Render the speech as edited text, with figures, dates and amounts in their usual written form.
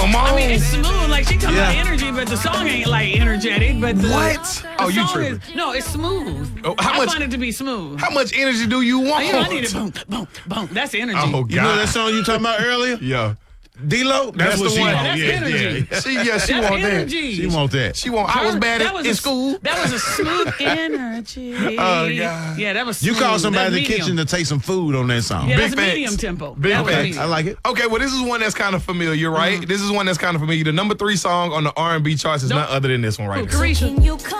Come on. I mean, it's smooth. Like, she talking about energy, but the song ain't, like, energetic. But What? Oh, you song tripping. No, it's smooth. Oh, I find it to be smooth. How much energy do you want? I need it. Boom, boom, boom. That's energy. Oh, God. You know that song you talking about earlier? Yeah. D-Lo? That's what the she one. want. That's energy. She That's want that. energy. She want that. She want. I was bad in school. That was a smooth energy. Oh, God. Yeah, that was You smooth. call somebody in That's the kitchen medium. to take some food on that song. Yeah, Big that's facts. medium tempo. Big That was facts. medium. I like it. Okay, well, this is one that's kind of familiar, right? This is one that's kind of familiar. The number 3 song on the R&B charts is none other than this one right here. Carisha. Can you come